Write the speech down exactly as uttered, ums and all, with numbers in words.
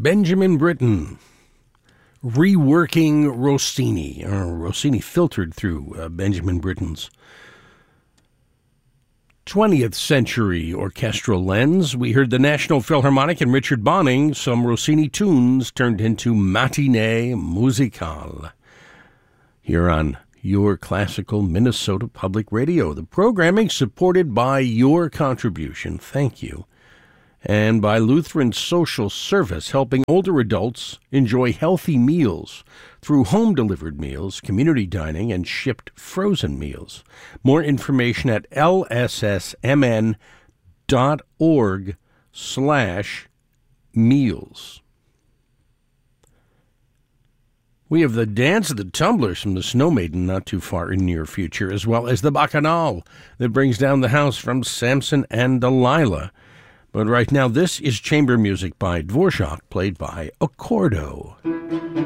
Benjamin Britten, reworking Rossini, or Rossini filtered through uh, Benjamin Britten's twentieth century orchestral lens. We heard the National Philharmonic and Richard Bonning, some Rossini tunes turned into Matinee Musicale, here on Your Classical Minnesota Public Radio. The programming supported by your contribution, thank you, and by Lutheran Social Service, helping older adults enjoy healthy meals through home-delivered meals, community dining, and shipped frozen meals. More information at lssmn dot org slash meals. We have the Dance of the Tumblers from the Snow Maiden not too far in near future, as well as the Bacchanal that brings down the house from Samson and Delilah. But right now, this is chamber music by Dvorak, played by Accordo.